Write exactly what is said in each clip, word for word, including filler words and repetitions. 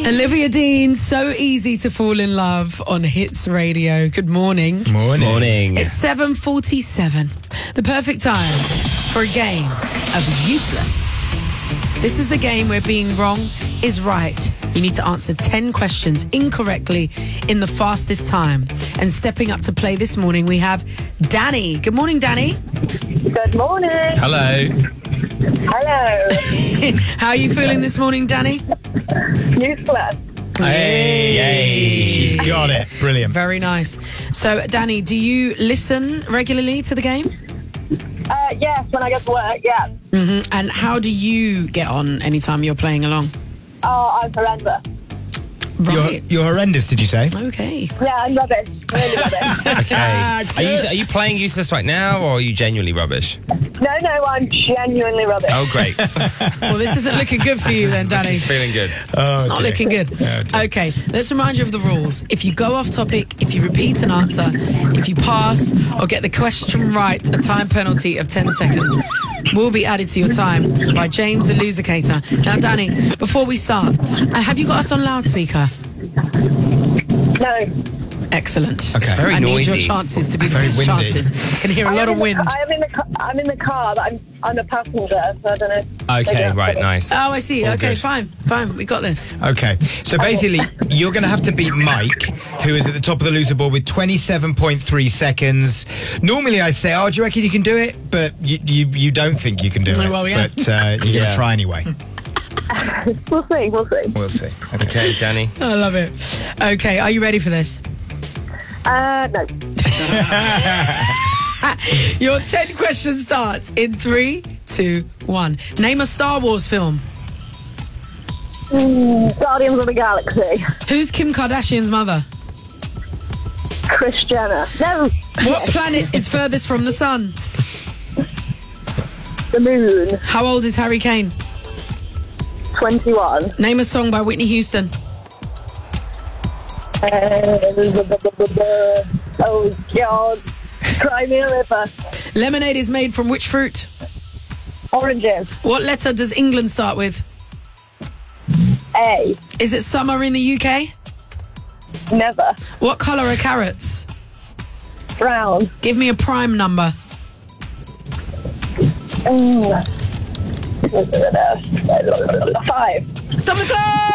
Olivia Dean, So Easy to Fall in Love on Hits Radio. Good morning. Morning. Morning. It's seven forty-seven, the perfect time for a game of Useless. This is the game where being wrong is right. You need to answer ten questions incorrectly in the fastest time. And stepping up to play this morning, we have Danny. Good morning, Danny. Good morning. Hello. Hello. How are you feeling this morning, Danny? Useless. Hey, yay. She's got it. Brilliant. Very nice. So, Danny, do you listen regularly to the game? Uh, yes, when I get to work, yeah. Mm-hmm. And how do you get on anytime you're playing along? Oh, I'm horrendous. Right. You're, you're horrendous, did you say? Okay. Yeah, I'm rubbish. Really rubbish. Okay. Are you are you playing Useless right now, or are you genuinely rubbish? No, no, I'm genuinely rubbish. Oh, great. Well, this isn't looking good for you then, Danny. He's feeling good. Oh, It's not dear. looking good. Oh, dear. Okay, let's remind you of the rules. If you go off topic, if you repeat an answer, if you pass or get the question right, a time penalty of ten seconds will be added to your time by James the Losercator. Now, Danny, before we start, uh, have you got us on loudspeaker? No. Excellent. Okay. It's very I need noisy. your chances to be the Very best windy. chances. I can hear a I lot am of in the- wind. I am in the car, I'm in the car, but I'm I'm a passenger, so I don't know. Okay, Yeah. right, nice. Oh, I see. All okay, good. fine. Fine. We got this. Okay. So basically, you're going to have to beat Mike, who is at the top of the loser board with twenty-seven point three seconds. Normally, I say, oh, do you reckon you can do it? But you you, you don't think you can do it. Well, yeah. But uh, you're going Yeah. to try anyway. We'll see, we'll see. We'll see. Okay, Danny. I love it. Okay, are you ready for this? Uh, no. Your ten questions start in three, two, one. Name a Star Wars film. Mm, Guardians of the Galaxy. Who's Kim Kardashian's mother? Kris Jenner. No. What planet is furthest from the sun? The moon. How old is Harry Kane? twenty-one. Name a song by Whitney Houston. Uh, oh, God. Cry me a river. Lemonade is made from which fruit? Oranges. What letter does England start with? A. Is it summer in the U K? Never. What colour are carrots? Brown. Give me a prime number. Mm. Five. Stop the clock!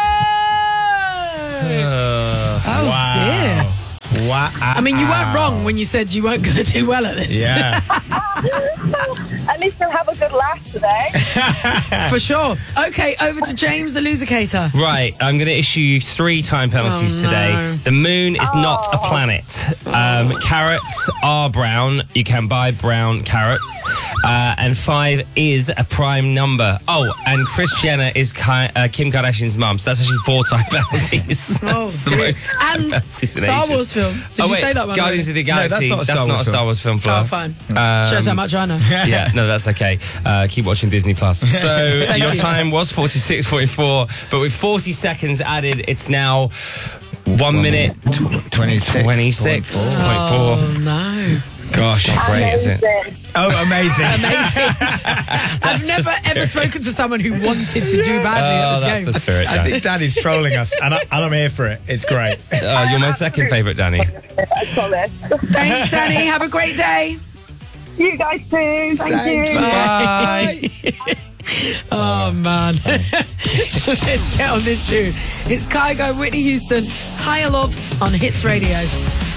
Oh, dear. Wow. I mean, you weren't wrong when you said you weren't going to do well at this. Yeah. At least we'll have a good laugh today. For sure. Okay, over to James the Losercator. Right, I'm going to issue you three time penalties Oh, no. today. The moon is not a planet. Um, carrots are brown. You can buy brown carrots. Uh, and five is a prime number. Oh, and Kris Jenner is Ki- uh, Kim Kardashian's mum. So that's actually four time penalties. Oh, That's the dear. most time And penalties in Star ages. Wars film. Did oh, you wait, say that one? Guardians of the No, that's Galaxy. not a Star Wars Star Wars film, Flo. Oh, fine. Um, Shows how much I know. Yeah, no, that's okay. Uh, keep watching Disney Plus. So your you. time was forty-six point four, but with forty seconds added, it's now one minute twenty-six. twenty-six point four. Oh, no. Gosh, not great, is it? Amazing. Oh, amazing. I've never ever spoken to someone who wanted to do badly at Oh, this that's game. the spirit, I Dan. think Danny's trolling us, and, I, and I'm here for it. It's great. Uh, you're my second favourite, Danny. I promise. Thanks, Danny. Have a great day. You guys too. Thank, Thank you. you. Bye. Oh, man. Let's get on this tune. It's Kygo, Whitney Houston, Higher Love on Hits Radio.